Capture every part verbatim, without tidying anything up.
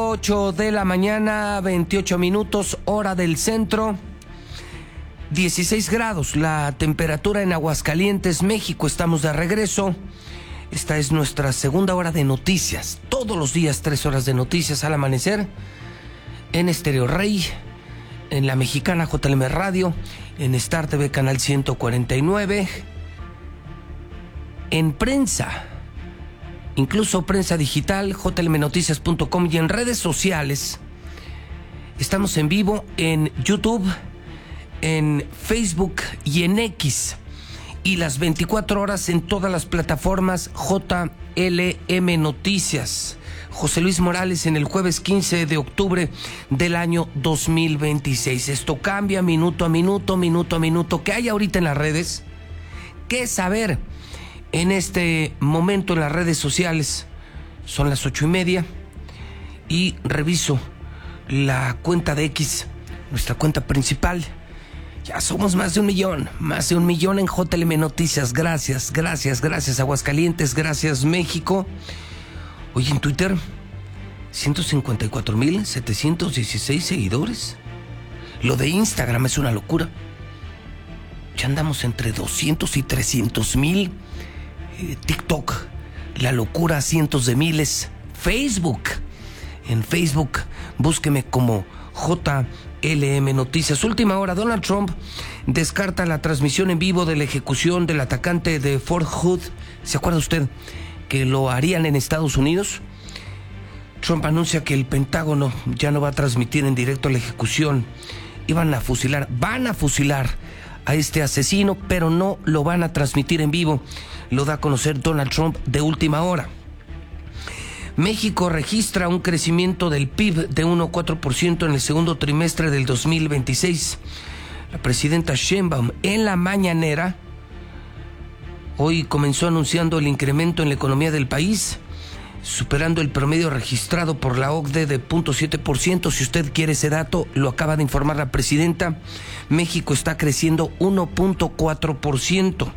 ocho de la mañana, veintiocho minutos, hora del centro. dieciséis grados la temperatura en Aguascalientes, México. Estamos de regreso. Esta es nuestra segunda hora de noticias. Todos los días, tres horas de noticias al amanecer. En Estéreo Rey, en La Mexicana J L M Radio, en Star T V Canal ciento cuarenta y nueve, en prensa, incluso prensa digital, j l m noticias punto com, y en redes sociales. Estamos en vivo en YouTube, en Facebook y en X, y las veinticuatro horas en todas las plataformas J L M Noticias. José Luis Morales en el jueves quince de octubre del año dos mil veintiséis. Esto cambia minuto a minuto, minuto a minuto. ¿Qué hay ahorita en las redes? ¿Qué saber en este momento en las redes sociales? Son las ocho y media y reviso la cuenta de X, nuestra cuenta principal. Ya somos más de un millón, más de un millón en J L M Noticias. Gracias, gracias, gracias Aguascalientes, gracias México. Hoy en Twitter, ciento cincuenta y cuatro mil setecientos dieciséis seguidores. Lo de Instagram es una locura. Ya andamos entre doscientos y trescientos mil. Eh, TikTok, la locura, cientos de miles. Facebook, en Facebook, búsqueme como J L M Noticias. Última hora, Donald Trump descarta la transmisión en vivo de la ejecución del atacante de Fort Hood. ¿Se acuerda usted que lo harían en Estados Unidos? Trump anuncia que el Pentágono ya no va a transmitir en directo la ejecución. Iban a fusilar, van a fusilar a este asesino, pero no lo van a transmitir en vivo. Lo da a conocer Donald Trump de última hora. México registra un crecimiento del P I B de uno coma cuatro por ciento en el segundo trimestre del dos mil veintiséis. La presidenta Sheinbaum en la mañanera hoy comenzó anunciando el incremento en la economía del país, superando el promedio registrado por la O C D E de cero punto siete por ciento. Si usted quiere ese dato, lo acaba de informar la presidenta. México está creciendo uno punto cuatro por ciento.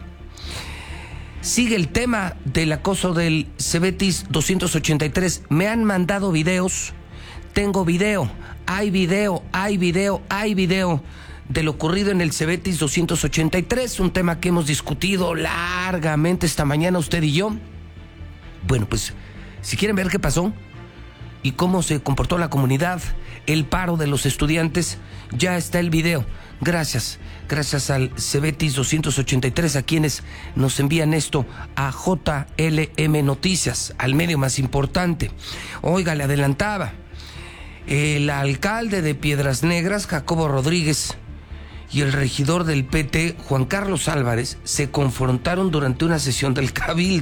Sigue el tema del acoso del Cebetis doscientos ochenta y tres. Me han mandado videos. Tengo video. Hay video, hay video, hay video de lo ocurrido en el Cebetis doscientos ochenta y tres. Un tema que hemos discutido largamente esta mañana usted y yo. Bueno, pues si quieren ver qué pasó y cómo se comportó la comunidad, el paro de los estudiantes, ya está el video. Gracias, gracias al Cebetis doscientos ochenta y tres, a quienes nos envían esto a J L M Noticias, al medio más importante. Oiga, le adelantaba, el alcalde de Piedras Negras, Jacobo Rodríguez, y el regidor del P T, Juan Carlos Álvarez, se confrontaron durante una sesión del Cabildo.